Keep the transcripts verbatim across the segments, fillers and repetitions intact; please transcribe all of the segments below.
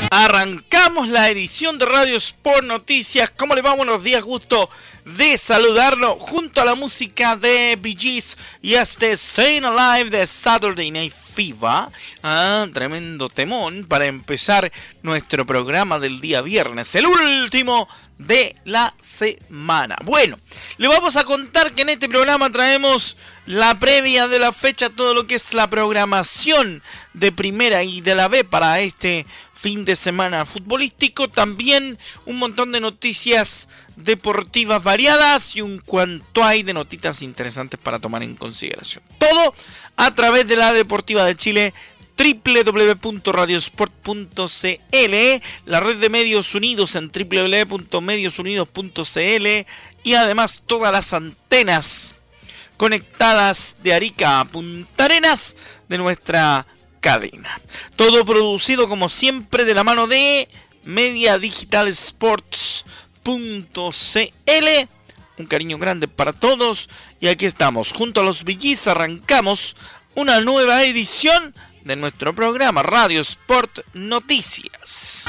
Arrancamos la edición de Radio Sport Noticias. ¿Cómo le va? Buenos días, gusto de saludarlo junto a la música de Bee Gees y este Staying Alive de Saturday Night Fever. Ah, tremendo temón para empezar nuestro programa del día viernes, el último de la semana. Bueno, le vamos a contar que en este programa traemos la previa de la fecha, todo lo que es la programación de primera y de la B para este fin de semana futbolístico. También un montón de noticias deportivas variadas y un cuanto hay de notitas interesantes para tomar en consideración. Todo a través de la Deportiva de Chile, doble u doble u doble u punto radiosport punto c l, la red de Medios Unidos en doble u doble u doble u punto medios unidos punto c l y además todas las antenas conectadas de Arica a Punta Arenas de nuestra cadena. Todo producido como siempre de la mano de Media Digital Sports punto c l. Un cariño grande para todos y aquí estamos junto a los Bee Gees. Arrancamos una nueva edición de nuestro programa Radio Sport Noticias.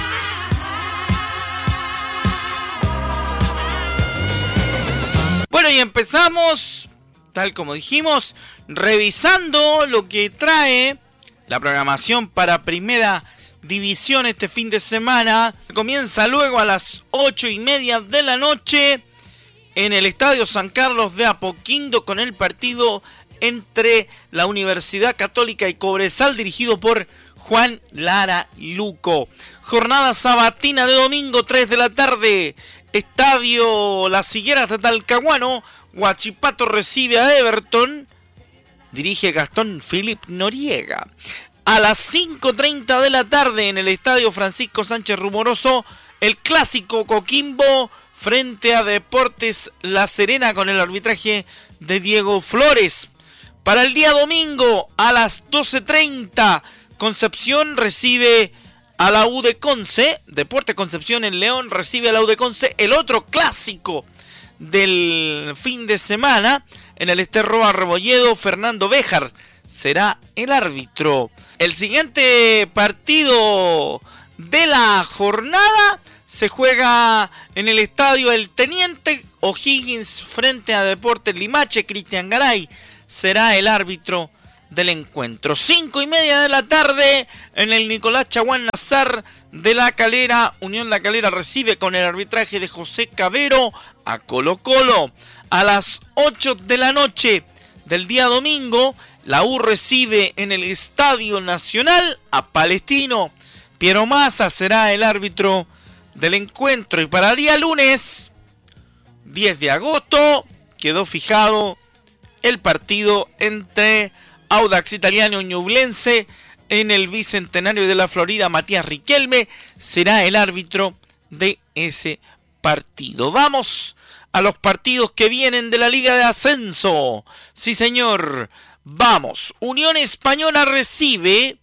Bueno, y empezamos, tal como dijimos, revisando lo que trae la programación para Primera División este fin de semana. Comienza luego a las ocho y media de la noche en el Estadio San Carlos de Apoquindo con el partido entre la Universidad Católica y Cobresal, dirigido por Juan Lara Luco. Jornada sabatina de domingo, tres de la tarde, Estadio Las Higueras de Talcahuano. Huachipato recibe a Everton, dirige Gastón Philip Noriega. A las cinco treinta de la tarde en el Estadio Francisco Sánchez Rumoroso, el clásico Coquimbo frente a Deportes La Serena con el arbitraje de Diego Flores. Para el día domingo a las doce treinta, Concepción recibe a la U de Conce. Deportes Concepción en León recibe a la U de Conce. El otro clásico del fin de semana en el Esterroa Rebolledo, Fernando Béjar será el árbitro. El siguiente partido de la jornada se juega en el estadio El Teniente. O'Higgins frente a Deportes Limache. Cristian Garay será el árbitro del encuentro. Cinco y media de la tarde en el Nicolás Chaguán Nazar de La Calera. Unión La Calera recibe con el arbitraje de José Cabero a Colo Colo. A las ocho de la noche del día domingo, la U recibe en el Estadio Nacional a Palestino. Piero Massa será el árbitro del encuentro. Y para día lunes, diez de agosto, quedó fijado el partido entre Audax Italiano y Ñublense en el Bicentenario de la Florida. Matías Riquelme será el árbitro de ese partido. Vamos a los partidos que vienen de la Liga de Ascenso. Sí, señor. Vamos. Unión Española recibe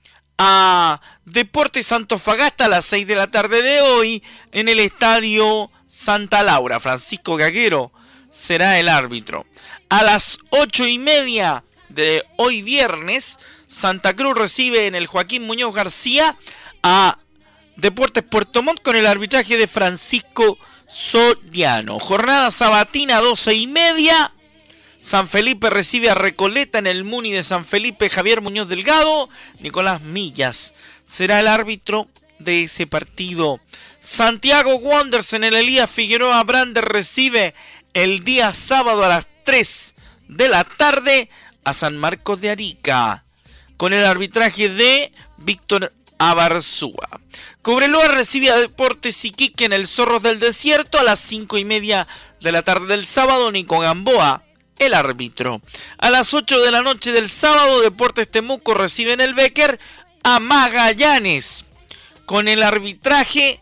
a Deportes Antofagasta a las seis de la tarde de hoy en el Estadio Santa Laura. Francisco Gaguero será el árbitro. A las ocho y media de hoy viernes, Santa Cruz recibe en el Joaquín Muñoz García a Deportes Puerto Montt con el arbitraje de Francisco Soriano. Jornada sabatina, doce y media. San Felipe recibe a Recoleta en el Muni de San Felipe. Javier Muñoz Delgado. Nicolás Millas será el árbitro de ese partido. Santiago Wanderers en el Elías Figueroa Brander recibe el día sábado a las tres de la tarde a San Marcos de Arica con el arbitraje de Víctor Abarzúa. Cobreloa recibe a Deportes Iquique en el Zorros del Desierto a las cinco y media de la tarde del sábado. Nico Gamboa, el árbitro. A las ocho de la noche del sábado, Deportes Temuco recibe en el Becker a Magallanes con el arbitraje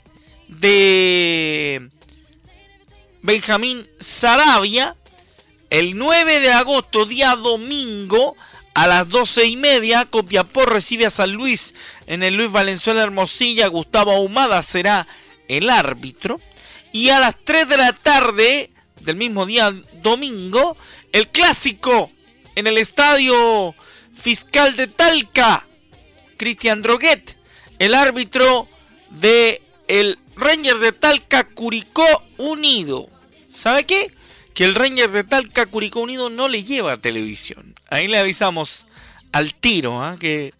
de Benjamín Saravia. El nueve de agosto, día domingo, a las doce y media, Copiapó recibe a San Luis en el Luis Valenzuela Hermosilla. Gustavo Ahumada será el árbitro. Y a las tres de la tarde del mismo día domingo, el clásico en el Estadio Fiscal de Talca. Cristian Droguet el árbitro de el Ranger de Talca Curicó Unido. ¿Sabe qué? Que el Ranger de Talca Curicó Unido no le lleva televisión. Ahí le avisamos al tiro, ¿eh? Que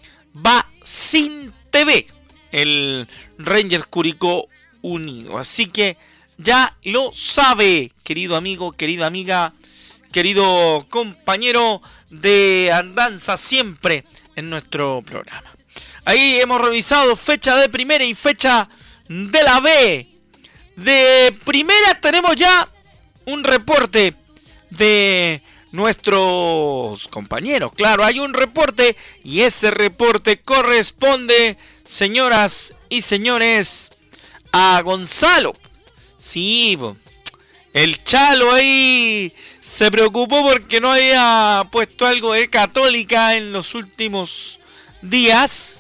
va sin T V el Ranger Curicó Unido. Así que ya lo sabe, querido amigo, querida amiga, querido compañero de andanza siempre en nuestro programa. Ahí hemos revisado fecha de primera y fecha de la B. De primera tenemos ya un reporte de nuestros compañeros. Claro, hay un reporte y ese reporte corresponde, señoras y señores, a Gonzalo. Sí, el Chalo ahí se preocupó porque no había puesto algo de Católica en los últimos días.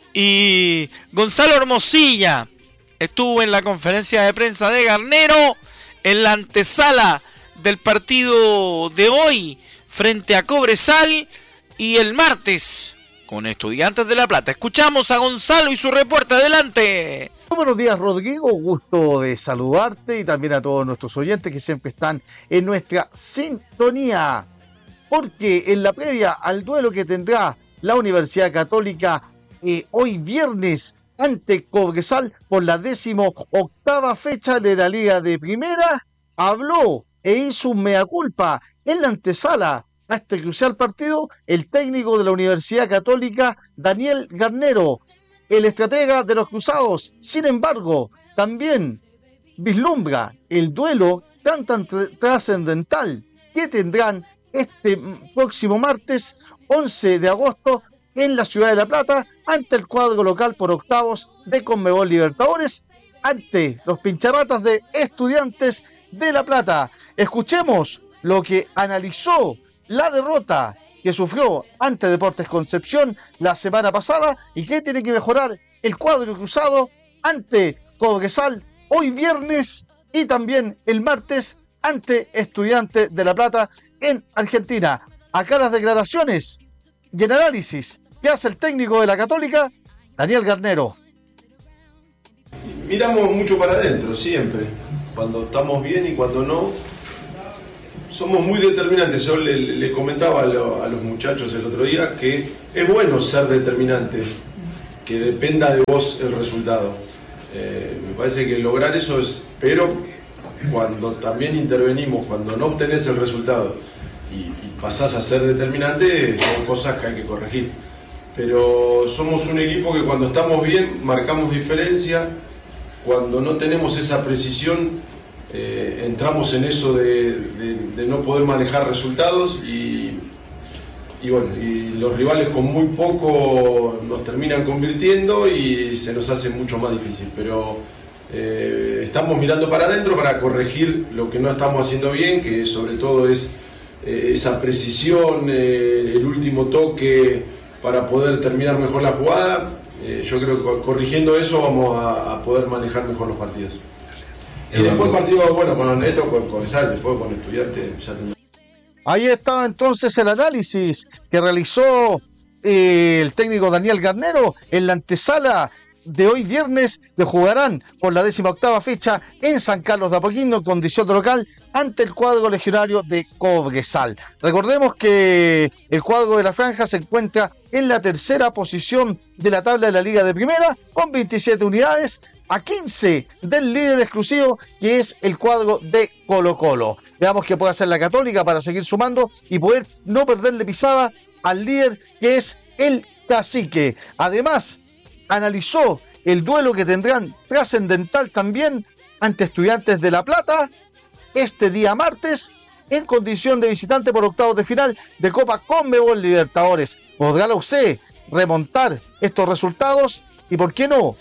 Y Gonzalo Hermosilla estuvo en la conferencia de prensa de Garnero en la antesala del partido de hoy frente a Cobresal y el martes con Estudiantes de La Plata. Escuchamos a Gonzalo y su reporte. Adelante. Buenos días, Rodrigo, gusto de saludarte y también a todos nuestros oyentes que siempre están en nuestra sintonía, porque en la previa al duelo que tendrá la Universidad Católica eh, hoy viernes ante Cobresal por la décimo octava fecha de la Liga de Primera, habló e hizo un mea culpa en la antesala a este crucial partido el técnico de la Universidad Católica, Daniel Garnero, el estratega de los Cruzados. Sin embargo, también vislumbra el duelo tan tan trascendental que tendrán este próximo martes once de agosto en la ciudad de La Plata ante el cuadro local por octavos de Conmebol Libertadores, ante los pincharratas de Estudiantes de La Plata. Escuchemos lo que analizó la derrota que sufrió ante Deportes Concepción la semana pasada y que tiene que mejorar el cuadro cruzado ante Cobresal hoy viernes y también el martes ante Estudiantes de La Plata en Argentina. Acá las declaraciones y el análisis que hace el técnico de la Católica, Daniel Garnero. Miramos mucho para adentro, siempre. Cuando estamos bien y cuando no, somos muy determinantes. Yo le, le comentaba a, lo, a los muchachos el otro día que es bueno ser determinante, que dependa de vos el resultado. Eh, me parece que lograr eso es, pero cuando también intervenimos, cuando no obtenés el resultado y, y pasás a ser determinante, son cosas que hay que corregir. Pero somos un equipo que cuando estamos bien marcamos diferencia, cuando no tenemos esa precisión eh, entramos en eso de, de, de no poder manejar resultados y, y bueno, y los rivales con muy poco nos terminan convirtiendo y se nos hace mucho más difícil, pero eh, estamos mirando para adentro para corregir lo que no estamos haciendo bien, que sobre todo es eh, esa precisión, eh, el último toque para poder terminar mejor la jugada. Eh, yo creo que corrigiendo eso vamos a, a poder manejar mejor los partidos. Y después partido, bueno, con Neto, con Cobresal, después con Estudiantes, ya tendrá. Ahí estaba entonces el análisis que realizó eh, el técnico Daniel Garnero en la antesala de hoy viernes, que jugarán por la décima octava fecha en San Carlos de Apoquindo, en condición de local, ante el cuadro legionario de Cobresal. Recordemos que el cuadro de la franja se encuentra en la tercera posición de la tabla de la Liga de Primera, con veintisiete unidades, a quince del líder exclusivo, que es el cuadro de Colo Colo. Veamos qué puede hacer la Católica para seguir sumando y poder no perderle pisada al líder, que es el Cacique. Además, analizó el duelo que tendrán trascendental también ante Estudiantes de La Plata este día martes en condición de visitante por octavos de final de Copa Conmebol Libertadores. ¿Podrá la U C remontar estos resultados y, por qué no,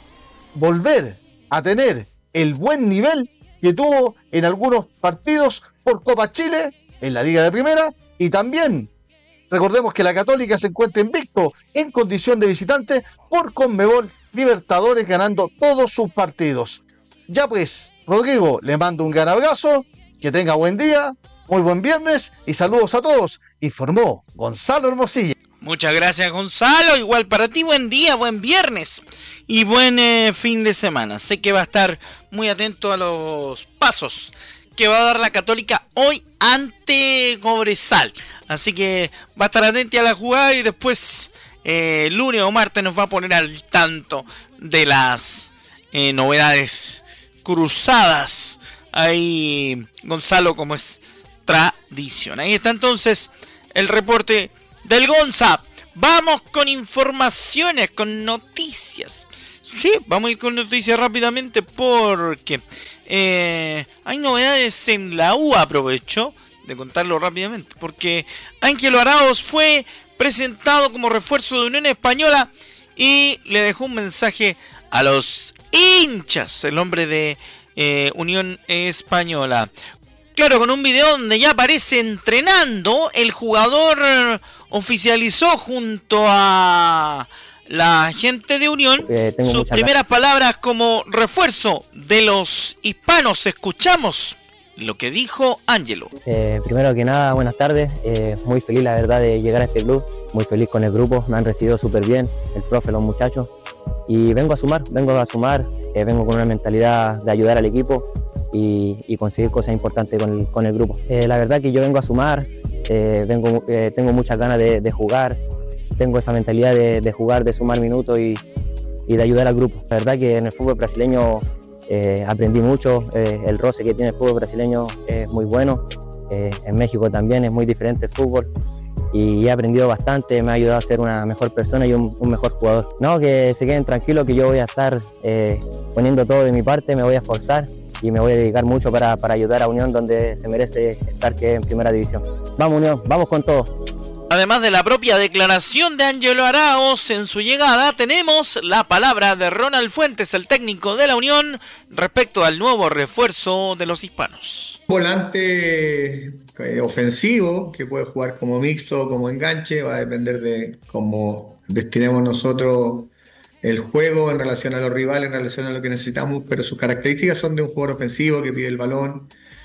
volver a tener el buen nivel que tuvo en algunos partidos por Copa Chile en la Liga de Primera? Y también recordemos que la Católica se encuentra invicto en condición de visitante por Conmebol Libertadores, ganando todos sus partidos. Ya pues, Rodrigo, le mando un gran abrazo, que tenga buen día, muy buen viernes y saludos a todos. Informó Gonzalo Hermosilla. Muchas gracias, Gonzalo. Igual para ti, buen día, buen viernes y buen eh, fin de semana. Sé que va a estar muy atento a los pasos que va a dar la Católica hoy ante Cobresal. Así que va a estar atento a la jugada y después eh, lunes o martes nos va a poner al tanto de las eh, novedades cruzadas. Ahí, Gonzalo, como es tradición. Ahí está entonces el reporte del Gonza. Vamos con informaciones, con noticias. Sí, vamos a ir con noticias rápidamente porque eh, hay novedades en la U. Aprovecho de contarlo rápidamente porque Ángelo Arauz fue presentado como refuerzo de Unión Española y le dejó un mensaje a los hinchas, el hombre de eh, Unión Española. Claro, con un video donde ya aparece entrenando. El jugador oficializó junto a la gente de Unión eh, sus primeras palabras como refuerzo de los hispanos. Escuchamos lo que dijo Ángelo. Eh, primero que nada, buenas tardes. Eh, muy feliz, la verdad, de llegar a este club. Muy feliz con el grupo. Me han recibido súper bien, el profe, los muchachos. Y vengo a sumar, vengo a sumar. Eh, vengo con una mentalidad de ayudar al equipo y, y conseguir cosas importantes con el, con el grupo. Eh, la verdad que yo vengo a sumar. Eh, vengo, eh, tengo muchas ganas de, de jugar. Tengo esa mentalidad de, de jugar, de sumar minutos y, y de ayudar al grupo. La verdad que en el fútbol brasileño eh, aprendí mucho. Eh, el roce que tiene el fútbol brasileño es muy bueno. Eh, en México también es muy diferente el fútbol. Y he aprendido bastante, me ha ayudado a ser una mejor persona y un, un mejor jugador. No, que se queden tranquilos que yo voy a estar eh, poniendo todo de mi parte, me voy a esforzar y me voy a dedicar mucho para, para ayudar a Unión donde se merece estar, que es en primera división. Vamos Unión, vamos con todo. Además de la propia declaración de Ángelo Arauz en su llegada, tenemos la palabra de Ronald Fuentes, el técnico de la Unión, respecto al nuevo refuerzo de los hispanos. Volante eh, ofensivo, que puede jugar como mixto o como enganche, va a depender de cómo destinemos nosotros el juego en relación a los rivales, en relación a lo que necesitamos, pero sus características son de un jugador ofensivo que pide el balón,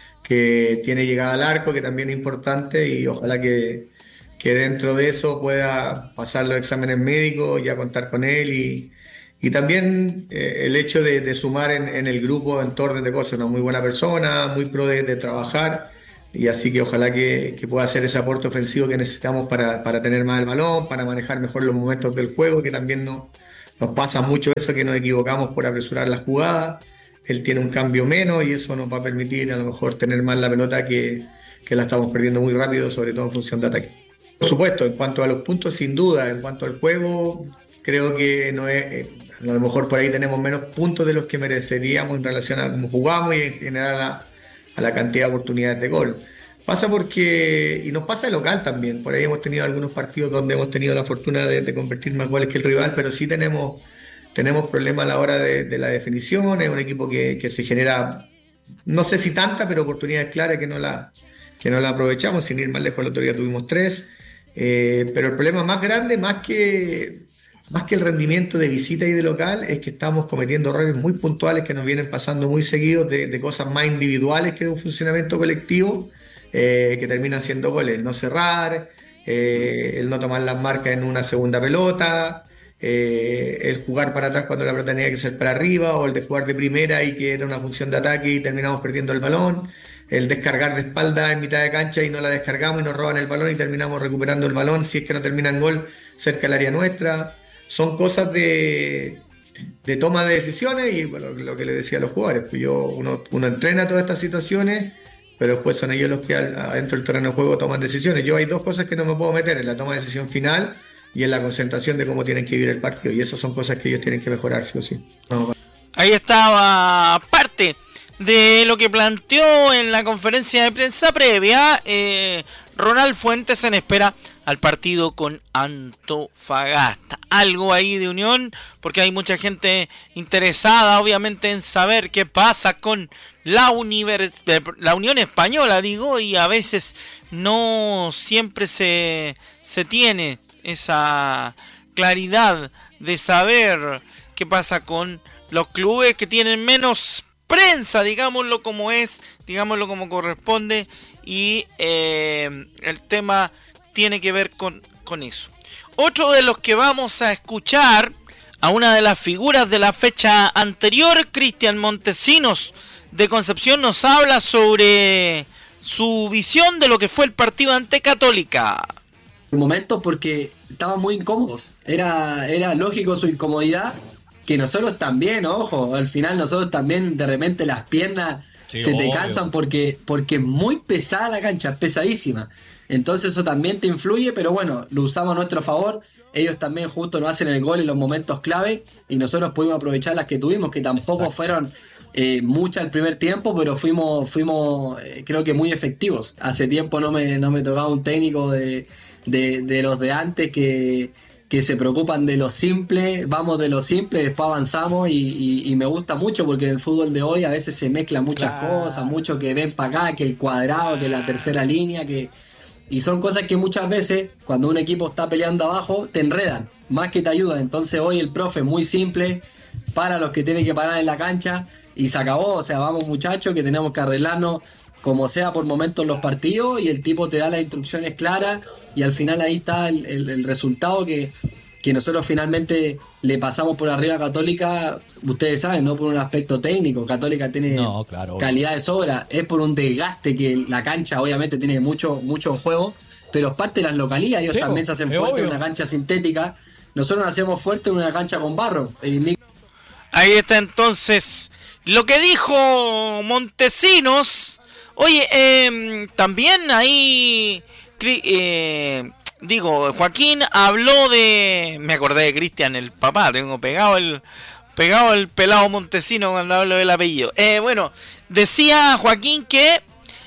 que tiene llegada al arco, que también es importante, y ojalá que que dentro de eso pueda pasar los exámenes médicos, ya contar con él y, y también eh, el hecho de, de sumar en, en el grupo en torno de cosas, una muy buena persona, muy pro de, de trabajar, y así que ojalá que, que pueda hacer ese aporte ofensivo que necesitamos para, para tener más el balón, para manejar mejor los momentos del juego, que también no, nos pasa mucho eso, que nos equivocamos por apresurar las jugadas. Él tiene un cambio menos y eso nos va a permitir a lo mejor tener más la pelota, que, que la estamos perdiendo muy rápido, sobre todo en función de ataque. Por supuesto, en cuanto a los puntos, sin duda. En cuanto al juego, creo que no es, eh, a lo mejor por ahí tenemos menos puntos de los que mereceríamos en relación a cómo jugamos y en general a la, a la cantidad de oportunidades de gol. Pasa porque, y nos pasa de local también, por ahí hemos tenido algunos partidos donde hemos tenido la fortuna de, de convertir más goles que el rival, pero sí tenemos, tenemos problemas a la hora de, de la definición. Es un equipo que, que se genera, no sé si tanta, pero oportunidades claras que no la, que no la aprovechamos. Sin ir más lejos, el otro día tuvimos tres. Eh, pero el problema más grande, más que, más que el rendimiento de visita y de local, es que estamos cometiendo errores muy puntuales que nos vienen pasando muy seguidos, de, de cosas más individuales que de un funcionamiento colectivo, eh, que terminan siendo goles. El no cerrar, eh, el no tomar las marcas en una segunda pelota, eh, el jugar para atrás cuando la pelota tenía que ser para arriba, o el de jugar de primera y que era una función de ataque y terminamos perdiendo el balón. El descargar de espalda en mitad de cancha y no la descargamos y nos roban el balón y terminamos recuperando el balón, si es que no termina en gol, cerca del área nuestra. Son cosas de, de toma de decisiones y bueno, lo que le decía a los jugadores, pues yo, uno, uno entrena todas estas situaciones, pero después son ellos los que adentro del terreno de juego toman decisiones. Yo hay dos cosas que no me puedo meter, en la toma de decisión final y en la concentración de cómo tienen que vivir el partido, y esas son cosas que ellos tienen que mejorar, sí o sí. Vamos. Ahí estaba parte de lo que planteó en la conferencia de prensa previa eh, Ronald Fuentes en espera al partido con Antofagasta. Algo ahí de Unión, porque hay mucha gente interesada obviamente en saber qué pasa con la, univers- la Unión Española, digo, y a veces no siempre se, se tiene esa claridad de saber qué pasa con los clubes que tienen menos prensa, digámoslo como es, digámoslo como corresponde, y eh, el tema tiene que ver con, con eso. otro de los que vamos a escuchar a una de las figuras de la fecha anterior, Cristian Montesinos de Concepción, nos habla sobre su visión de lo que fue el partido ante Católica. Momentos porque estaban muy incómodos, era, era lógico su incomodidad, que nosotros también, ojo, al final nosotros también de repente las piernas sí, se te obvio. cansan porque, porque es muy pesada la cancha, es pesadísima. Entonces eso también te influye, pero bueno, lo usamos a nuestro favor. Ellos también justo nos hacen el gol en los momentos clave y nosotros pudimos aprovechar las que tuvimos, que tampoco Exacto. fueron eh, muchas el primer tiempo, pero fuimos, fuimos eh, creo que muy efectivos. Hace tiempo no me, no me tocaba un técnico de, de, de los de antes que, que se preocupan de lo simple, vamos de lo simple, después avanzamos y, y, y me gusta mucho porque en el fútbol de hoy a veces se mezclan muchas claro. cosas, mucho que ven para acá, que el cuadrado, que la tercera línea, que... Y son cosas que muchas veces, cuando un equipo está peleando abajo, te enredan, más que te ayudan. Entonces hoy el profe muy simple, para los que tienen que parar en la cancha, y se acabó. O sea, vamos muchachos, que tenemos que arreglarnos como sea por momentos los partidos, y el tipo te da las instrucciones claras, y al final ahí está el, el, el resultado que, que nosotros finalmente le pasamos por arriba a Católica. Ustedes saben, no por un aspecto técnico, Católica tiene no, claro, calidad de sobra, es por un desgaste que la cancha obviamente tiene mucho, mucho juego, pero es parte de las localías, ellos sí, también se hacen fuertes en una cancha sintética, nosotros nos hacemos fuertes en una cancha con barro. Ahí está entonces lo que dijo Montesinos. Oye, eh, también ahí... Eh, Digo, Joaquín habló de... Me acordé de Cristian, el papá. Tengo pegado el pegado el pelado Montesino cuando hablo del apellido. Eh, bueno, decía Joaquín que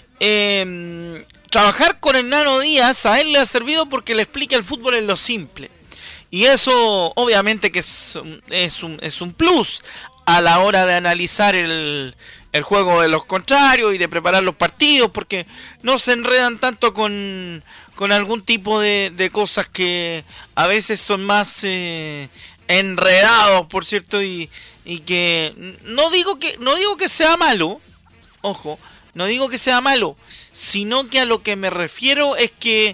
eh, trabajar con el Nano Díaz a él le ha servido porque le explica el fútbol en lo simple. Y eso obviamente que es, es, un, es un plus a la hora de analizar el, el juego de los contrarios y de preparar los partidos, porque no se enredan tanto con... con algún tipo de, de cosas que a veces son más eh, enredados, por cierto, y, y que no digo que no digo que sea malo, ojo, no digo que sea malo, sino que a lo que me refiero es que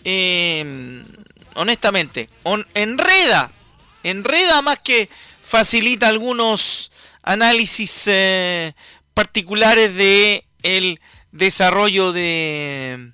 eh, honestamente on, enreda, enreda más que facilita algunos análisis eh, particulares de el desarrollo de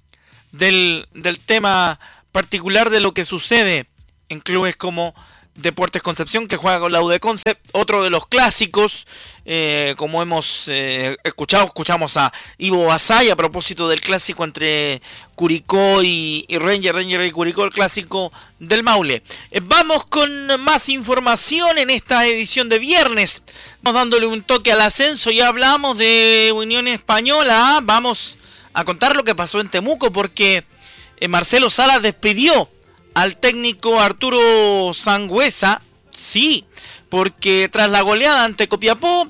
Del, del tema particular de lo que sucede en clubes como Deportes Concepción, que juega con la U D Concept, otro de los clásicos, eh, como hemos eh, escuchado, escuchamos a Ivo Basay a propósito del clásico entre Curicó y, y Ranger, Ranger y Curicó, el clásico del Maule. Eh, vamos con más información en esta edición de viernes, vamos dándole un toque al ascenso, ya hablamos de Unión Española, vamos a contar lo que pasó en Temuco, porque eh, Marcelo Salas despidió al técnico Arturo Sangüesa, sí, porque tras la goleada ante Copiapó,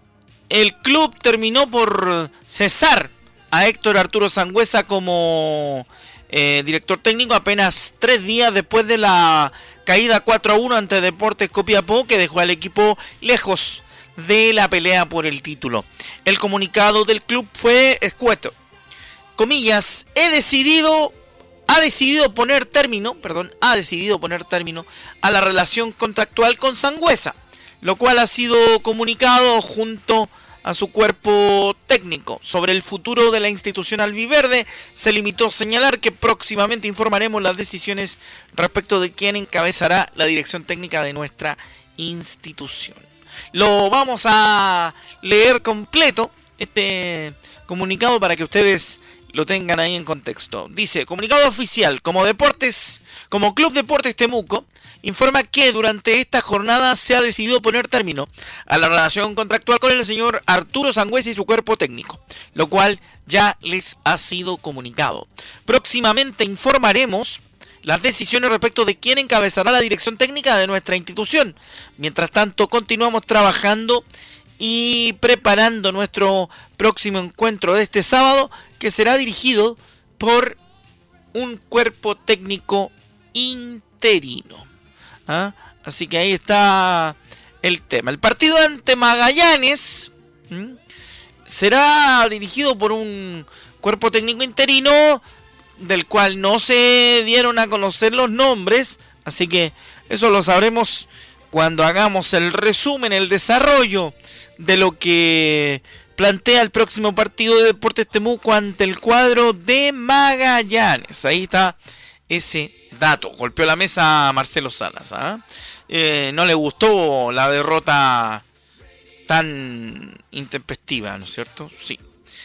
el club terminó por cesar a Héctor Arturo Sangüesa como eh, director técnico apenas tres días después de la caída cuatro a uno ante Deportes Copiapó, que dejó al equipo lejos de la pelea por el título. El comunicado del club fue escueto. Comillas, he decidido, ha decidido poner término, perdón, ha decidido poner término a la relación contractual con Sangüesa, lo cual ha sido comunicado junto a su cuerpo técnico. Sobre el futuro de la institución albiverde, se limitó a señalar que próximamente informaremos las decisiones respecto de quién encabezará la dirección técnica de nuestra institución. Lo vamos a leer completo, este comunicado, para que ustedes lo tengan ahí en contexto. Dice, comunicado oficial, como Deportes, como Club Deportes Temuco, informa que durante esta jornada se ha decidido poner término a la relación contractual con el señor Arturo Sangüesa y su cuerpo técnico, lo cual ya les ha sido comunicado. Próximamente informaremos las decisiones respecto de quién encabezará la dirección técnica de nuestra institución. Mientras tanto, continuamos trabajando y preparando nuestro próximo encuentro de este sábado, que será dirigido por un cuerpo técnico interino. ¿Ah? Así que ahí está el tema. El partido ante Magallanes ¿m? será dirigido por un cuerpo técnico interino del cual no se dieron a conocer los nombres, así que eso lo sabremos cuando hagamos el resumen, el desarrollo de lo que plantea el próximo partido de Deportes Temuco ante el cuadro de Magallanes. Ahí está ese dato. Golpeó la mesa a Marcelo Salas. ¿eh? Eh, no le gustó la derrota tan intempestiva, ¿no es cierto? Sí.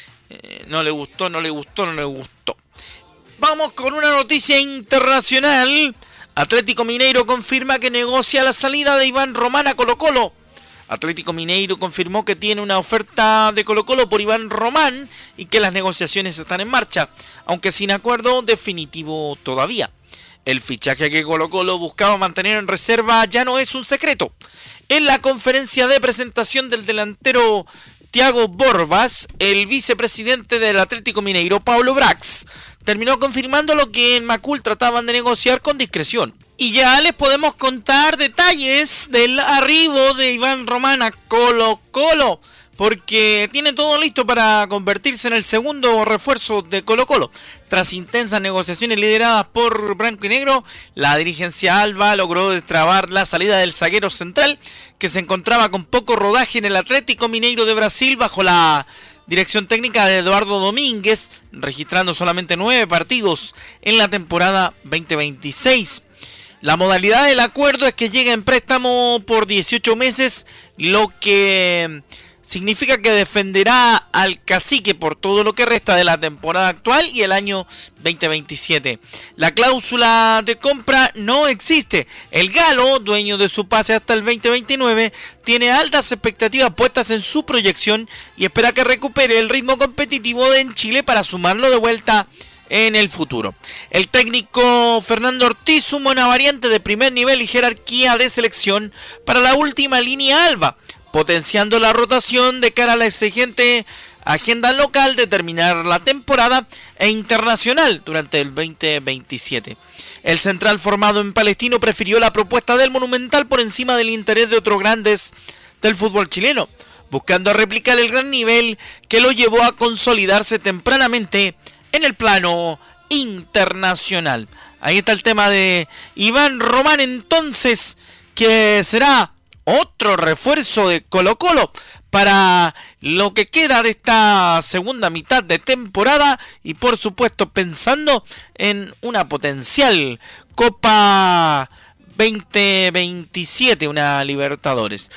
Eh, no le gustó, no le gustó, no le gustó. Vamos con una noticia internacional. Atlético Mineiro confirma que negocia la salida de Iván Román a Colo-Colo. Atlético Mineiro confirmó que tiene una oferta de Colo-Colo por Iván Román y que las negociaciones están en marcha, aunque sin acuerdo definitivo todavía. El fichaje que Colo-Colo buscaba mantener en reserva ya no es un secreto. En la conferencia de presentación del delantero Thiago Borbas, el vicepresidente del Atlético Mineiro, Paulo Brax, terminó confirmando lo que en Macul trataban de negociar con discreción. Y ya les podemos contar detalles del arribo de Iván Román a Colo-Colo, porque tiene todo listo para convertirse en el segundo refuerzo de Colo-Colo. Tras intensas negociaciones lideradas por Blanco y Negro, la dirigencia alba logró destrabar la salida del zaguero central, que se encontraba con poco rodaje en el Atlético Mineiro de Brasil bajo la dirección técnica de Eduardo Domínguez, registrando solamente nueve partidos en la temporada veinte veintiséis. La modalidad del acuerdo es que llega en préstamo por dieciocho meses, lo que significa que defenderá al cacique por todo lo que resta de la temporada actual y el año veinte veintisiete. La cláusula de compra no existe. El galo, dueño de su pase hasta el veinte veintinueve, tiene altas expectativas puestas en su proyección y espera que recupere el ritmo competitivo de en Chile para sumarlo de vuelta en el futuro. El técnico Fernando Ortiz suma una variante de primer nivel y jerarquía de selección para la última línea alba, potenciando la rotación de cara a la exigente agenda local de terminar la temporada e internacional durante el veinte veintisiete. El central formado en Palestino prefirió la propuesta del Monumental por encima del interés de otros grandes del fútbol chileno, buscando replicar el gran nivel que lo llevó a consolidarse tempranamente en el plano internacional. Ahí está el tema de Iván Román, entonces, que será otro refuerzo de Colo-Colo para lo que queda de esta segunda mitad de temporada y por supuesto pensando en una potencial Copa veinte veintisiete, una Libertadores.